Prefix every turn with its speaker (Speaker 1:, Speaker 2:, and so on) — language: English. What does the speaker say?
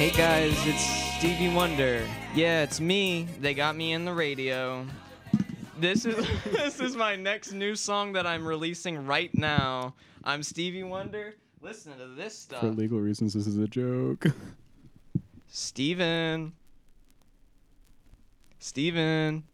Speaker 1: Hey guys, it's Stevie Wonder. Yeah, it's me. They got me in the radio. This is this is my next new song that I'm releasing right now. I'm Stevie Wonder. Listen to this stuff.
Speaker 2: For legal reasons, this is a joke.
Speaker 1: Steven.